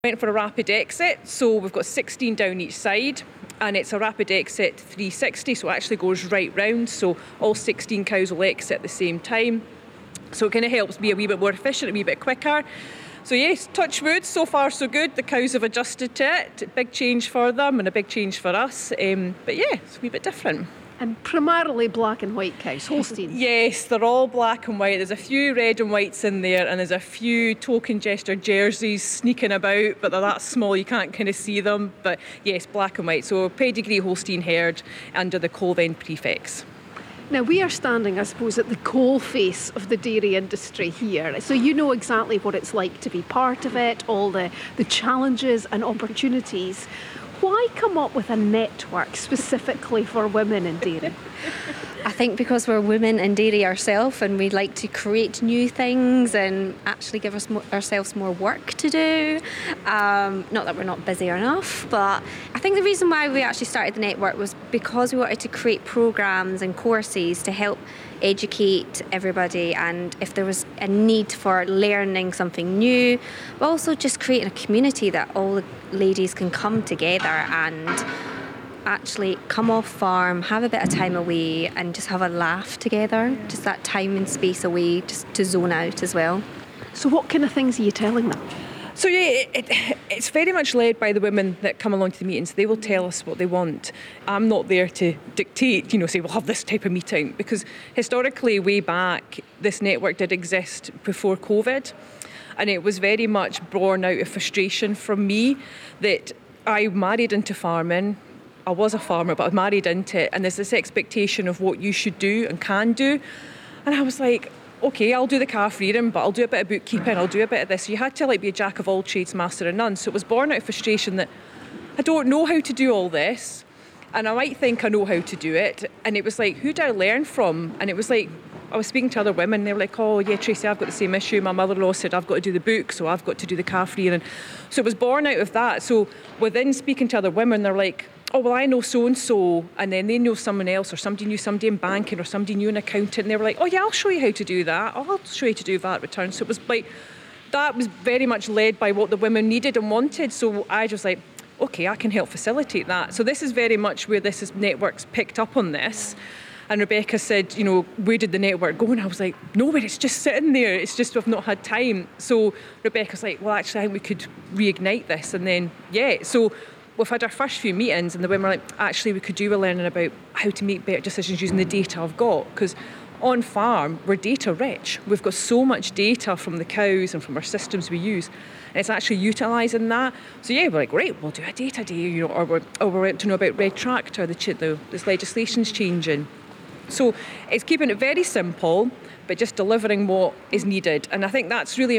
Went for a rapid exit, so we've got 16 down each side, and it's a rapid exit 360, so it actually goes right round, so all 16 cows will exit at the same time. So it kind of helps be a wee bit more efficient, a wee bit quicker. So yes, touch wood, so far so good. The cows have adjusted to it. Big change for them and a big change for us. But yeah, it's a wee bit different. And primarily black and white cows, Holsteins. Yes, they're all black and white. There's a few red and whites in there, and there's a few token gesture jerseys sneaking about, but they're that small you can't kind of see them. But yes, black and white. So pedigree Holstein herd under the Colven prefix. Now, we are standing, I suppose, at the coalface of the dairy industry here. So you know exactly what it's like to be part of it, all the challenges and opportunities. Why come up with a network specifically for women in dairy? I think because we're women in dairy ourselves and we like to create new things and actually give ourselves more work to do. Not that we're not busy enough, but I think the reason why we actually started the network was because we wanted to create programmes and courses to help educate everybody, and if there was a need for learning something new, but also just creating a community that all the ladies can come together and actually come off farm, have a bit of time away and just have a laugh together, just that time and space away just to zone out as well. So what kind of things are you telling them? So yeah, it's very much led by the women that come along to the meetings. They will tell us what they want. I'm not there to dictate, say we'll have this type of meeting, because historically, way back, this network did exist before COVID, and it was very much born out of frustration from me that I married into farming. I was a farmer, but I married into it, and there's this expectation of what you should do and can do, and I was like, okay, I'll do the calf rearing, but I'll do a bit of bookkeeping, I'll do a bit of this. You had to be a jack of all trades, master of none. So it was born out of frustration that I don't know how to do all this, and I might think I know how to do it. And it was like, who do I learn from? And it was like, I was speaking to other women, they were like, oh yeah, Tracy, I've got the same issue. My mother-in-law said I've got to do the book, so I've got to do the calf rearing. So it was born out of that. So within speaking to other women, they're like, oh, well, I know so-and-so, and then they know someone else, or somebody knew somebody in banking, or somebody knew an accountant, and they were like, oh yeah, I'll show you how to do that. Oh, I'll show you how to do VAT returns. So it was like, that was very much led by what the women needed and wanted. So I was like, okay, I can help facilitate that. So this is very much where network's picked up on this. And Rebecca said, where did the network go? And I was like, nowhere, it's just sitting there. It's just we've not had time. So Rebecca's like, well, actually, I think we could reignite this. And then, yeah, so we've had our first few meetings, and the women were like, actually, we could do a learning about how to make better decisions using the data I've got. Because on farm, we're data rich. We've got so much data from the cows and from our systems we use. And it's actually utilising that. So yeah, we're like, great, we'll do a data day, or we're out to know about Red Tractor, this legislation's changing. So it's keeping it very simple, but just delivering what is needed. And I think that's really